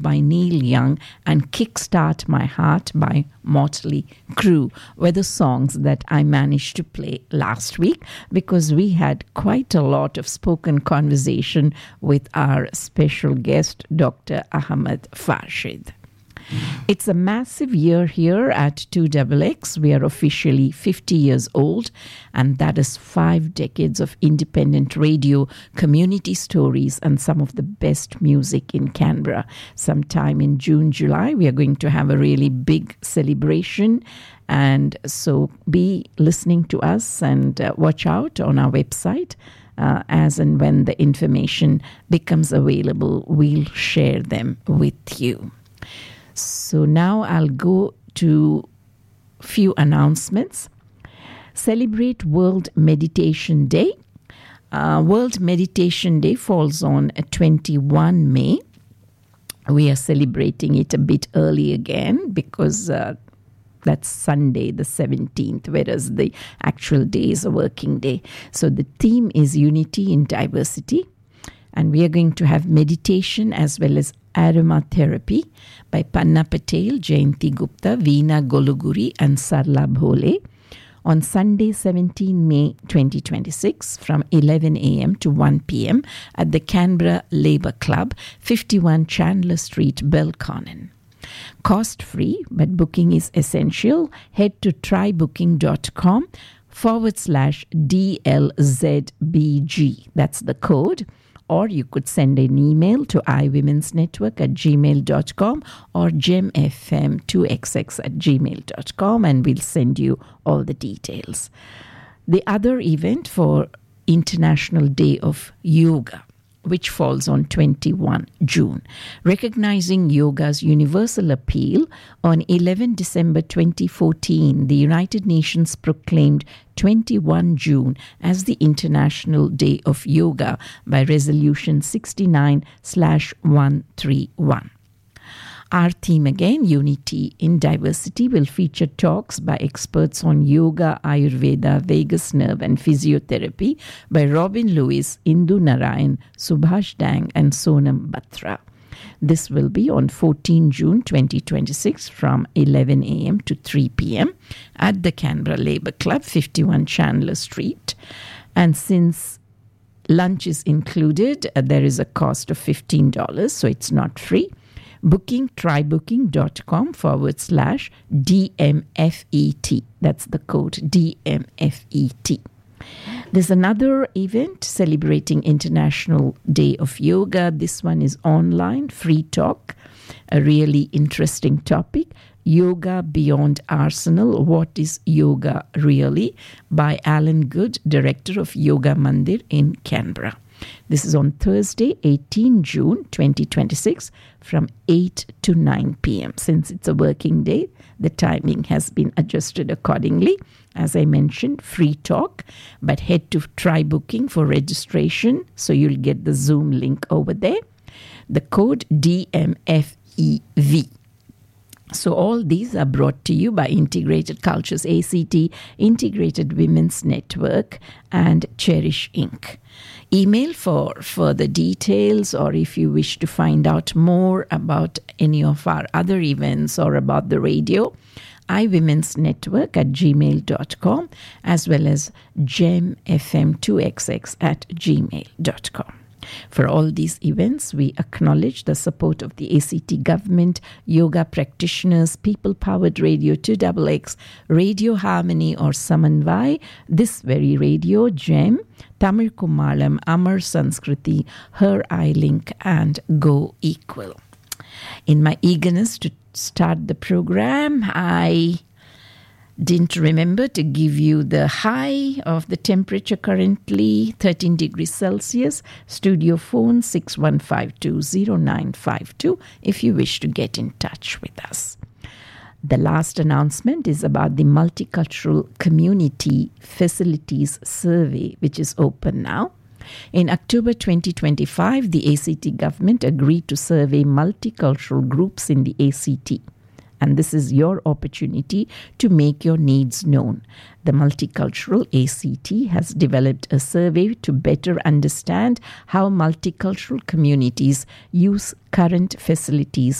by Neil Young and Kickstart My Heart by Motley Crue were the songs that I managed to play last week because we had quite a lot of spoken conversation with our special guest, Dr. Ahmed Farshid. It's a massive year here at 2XX. We are officially 50 years old, and that is 5 decades of independent radio, community stories, and some of the best music in Canberra. Sometime in June, July, we are going to have a really big celebration, and so be listening to us and watch out on our website. As and when the information becomes available, we'll share them with you. So now I'll go to a few announcements. Celebrate World Meditation Day. World Meditation Day falls on 21 May. We are celebrating it a bit early again because that's Sunday, the 17th, whereas the actual day is a working day. So the theme is Unity in Diversity. And we are going to have meditation as well as aromatherapy by Panna Patel, Jayanti Gupta, Veena Goluguri and Sarla Bhole on Sunday, 17 May 2026 from 11 a.m. to 1 p.m. at the Canberra Labour Club, 51 Chandler Street, Belconnen. Cost-free, but booking is essential. Head to trybooking.com/DLZBG. That's the code. Or you could send an email to iwomensnetwork@gmail.com or gemfm2xx@gmail.com and we'll send you all the details. The other event for International Day of Yoga, which falls on 21 June. Recognizing yoga's universal appeal, on 11 December 2014, the United Nations proclaimed 21 June as the International Day of Yoga by Resolution 69/131. Our theme again, Unity in Diversity, will feature talks by experts on yoga, Ayurveda, vagus nerve and physiotherapy by Robin Lewis, Indu Narayan, Subhash Dang and Sonam Batra. This will be on 14 June 2026 from 11 a.m. to 3 p.m. at the Canberra Labour Club, 51 Chandler Street. And since lunch is included, there is a cost of $15, so it's not free. Booking, trybooking.com/DMFET. That's the code, DMFET. There's another event celebrating International Day of Yoga. This one is online, free talk, a really interesting topic. Yoga Beyond Arsenal, What is Yoga Really? By Alan Good, Director of Yoga Mandir in Canberra. This is on Thursday, 18 June 2026 from 8 to 9 p.m. Since it's a working day, the timing has been adjusted accordingly. As I mentioned, free talk, but head to TryBooking for registration, so you'll get the Zoom link over there. The code DMFEV. So all these are brought to you by Integrated Cultures ACT, Integrated Women's Network, and Cherish Inc. Email for further details, or if you wish to find out more about any of our other events or about the radio, iwomensnetwork@gmail.com, as well as gemfm2xx@gmail.com. For all these events, we acknowledge the support of the ACT government, yoga practitioners, people-powered radio 2XX, Radio Harmony or Samanvai, this very radio, GEM, Tamil Kumalam, Amar Sanskriti, Her iLink, and Go Equal. In my eagerness to start the program, I didn't remember to give you the high of the temperature currently, 13 degrees Celsius. Studio phone 61520952 if you wish to get in touch with us. The last announcement is about the Multicultural Community Facilities Survey, which is open now. In October 2025, the ACT government agreed to survey multicultural groups in the ACT. and this is your opportunity to make your needs known. The Multicultural ACT has developed a survey to better understand how multicultural communities use current facilities